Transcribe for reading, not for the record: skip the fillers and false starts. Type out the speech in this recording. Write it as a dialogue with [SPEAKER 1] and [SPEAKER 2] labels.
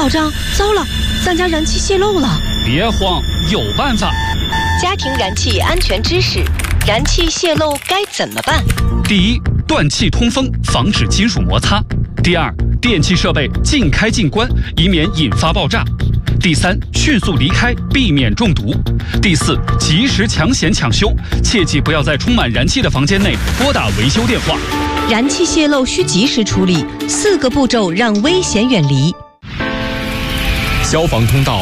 [SPEAKER 1] 老张，糟了，咱家燃气泄漏了！
[SPEAKER 2] 别慌，有办法。
[SPEAKER 3] 家庭燃气安全知识：燃气泄漏该怎么办？
[SPEAKER 2] 第一，断气通风，防止金属摩擦；第二，电气设备尽开尽关，以免引发爆炸；第三，迅速离开，避免中毒；第四，及时抢险抢修，切记不要在充满燃气的房间内拨打维修电话。
[SPEAKER 3] 燃气泄漏需及时处理，4个步骤让危险远离。
[SPEAKER 4] 消防通道